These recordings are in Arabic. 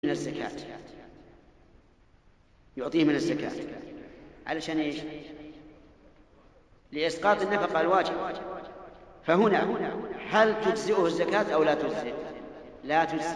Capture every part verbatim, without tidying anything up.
من الزكاة، يعطيه من الزكاة علشان ايش؟ لإسقاط النفقة الواجب. فهنا هل تجزئه الزكاة أو لا تجزئ؟ لا تجزئ،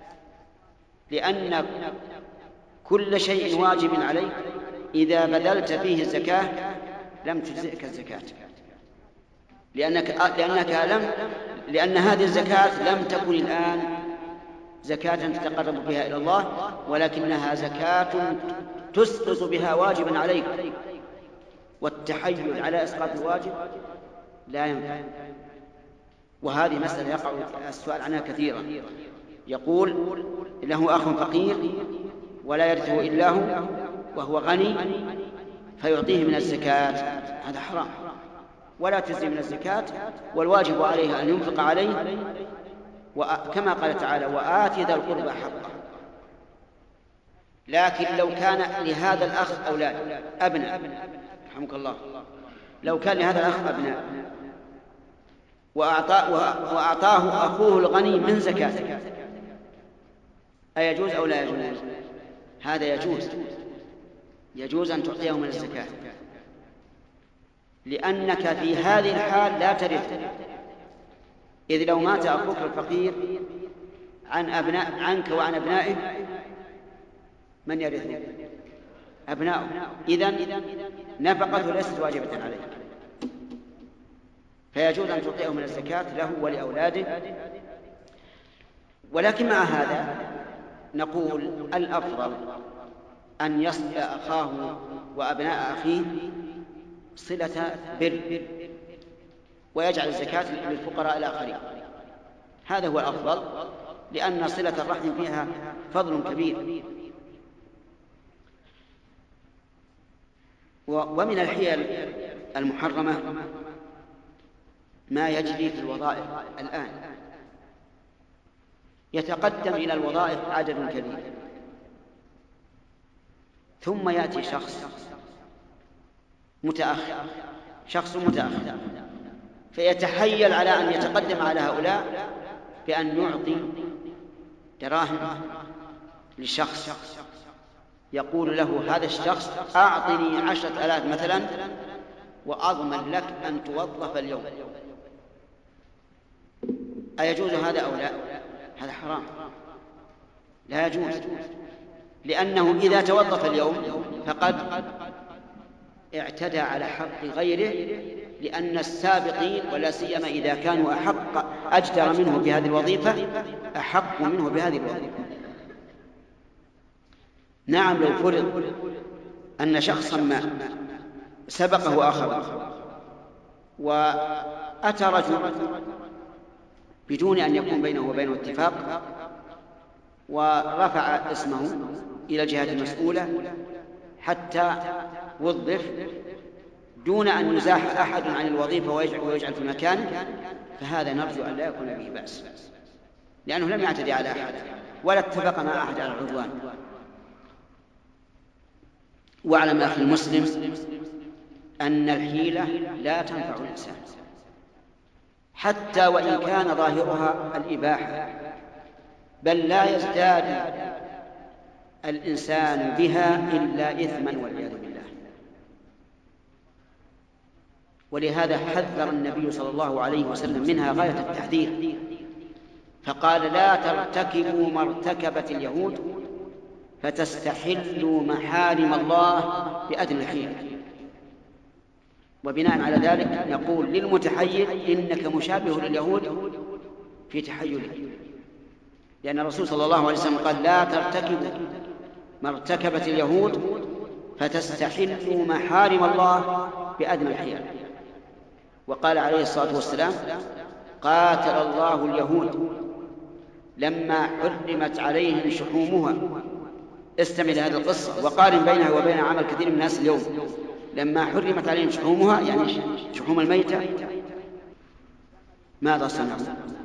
لأن كل شيء واجب عليك إذا بذلت فيه الزكاة لم تجزئك الزكاة، لأنك لأنك لم لأن هذه الزكاة لم تكن الآن زكاة تتقرب بها إلى الله، ولكنها زكاة تسقط بها واجبا عليك، والتحيل على إسقاط الواجب لا ينفع. وهذه مسألة يقع السؤال عنها كثيرا. يقول له أخ فقير ولا يرثه إلا هو وهو غني فيعطيه من الزكاة، هذا حرام ولا تجزي من الزكاة، والواجب عليه أن ينفق عليه، وكما قال تعالى وآت ذا القربى حقه. لكن لو كان لهذا الأخ أولاد أبناء، رحمك الله، لو كان لهذا الأخ أبناء وأعطاه أخوه الغني من زكاته أيجوز أو لا يجوز؟ هذا يجوز، يجوز أن تعطيه من الزكاة، لأنك في هذه الحال لا ترث. إذ لو مات أخوك الفقير عن أبناء عنك وعن أبنائه من يرثه؟ أبناؤه، إذن نفقته ليست واجبة عليه، فيجوز أن تعطيه من الزكاة له ولأولاده. ولكن مع هذا نقول الأفضل أن يصل أخاه وأبناء أخيه صلة بر، ويجعل الزكاة للفقراء الآخرين، هذا هو الأفضل، لأن صلة الرحم فيها فضل كبير. ومن الحيل المحرمة ما يجري في الوظائف الآن، يتقدم إلى الوظائف عدد كبير، ثم يأتي شخص متأخر شخص متأخر فيتحيل على أن يتقدم على هؤلاء بأن يعطي دراهم لشخص، يقول له هذا الشخص أعطني عشرة آلاف مثلا وأضمن لك أن توظف اليوم. أيجوز هذا أو لا؟ هذا حرام، لا يجوز، لأنه إذا توظف اليوم فقد اعتدى على حق غيره، لأن السابقين ولا سيما إذا كانوا أحق أجدر منه بهذه الوظيفة أحق منه بهذه الوظيفة. نعم، لو فرض أن شخصا ما سبقه آخر وأتى رجل بدون أن يكون بينه وبينه اتفاق ورفع اسمه إلى الجهات المسؤولة حتى وظف دون أن يزاح أحد عن الوظيفة ويجعل في مكانه، فهذا نرجو أن لا يكون به بأس، لأنه لم يعتدي على أحد ولا اتفق مع أحد على العدوان. واعلم أخي المسلم أن الحيلة لا تنفع الإنسان، حتى وإن كان ظاهرها الإباحة، بل لا يزداد الإنسان بها إلا إثما والعياذ بالله. ولهذا حذر النبي صلى الله عليه وسلم منها غاية التحذير، فقال لا ترتكبوا ما ارتكبت اليهود فتستحلوا محارم الله بأدنى الحيل. وبناء على ذلك نقول للمتحيل إنك مشابه لليهود في تحيله، لأن الرسول صلى الله عليه وسلم قال لا ترتكبوا ما ارتكبت اليهود فتستحلوا محارم الله بأدنى الحيل. وقال عليه الصلاة والسلام قاتل الله اليهود لما حرمت عليهم شحومها. استمع لهذه القصة وقارن بينها وبين عمل كثير من الناس اليوم. لما حرمت عليهم شحومها يعني شحوم الميتة ماذا صنعوا؟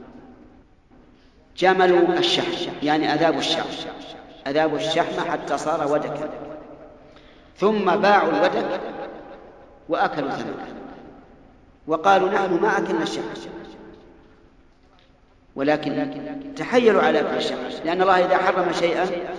جملوا الشحم، يعني أذابوا الشحم أذابوا الشحم حتى صار ودكا، ثم باعوا الودك وأكلوا ثمنه وقالوا نحن ما أكلنا الشحم. ولكن تحيلوا على كل شيء، لأن الله إذا حرم شيئا